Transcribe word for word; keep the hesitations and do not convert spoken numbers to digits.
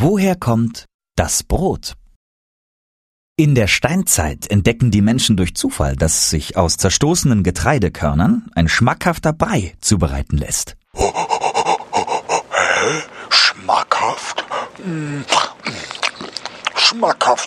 Woher kommt das Brot? In der Steinzeit entdecken die Menschen durch Zufall, dass sich aus zerstoßenen Getreidekörnern ein schmackhafter Brei zubereiten lässt. Hä? Schmackhaft? Schmackhaft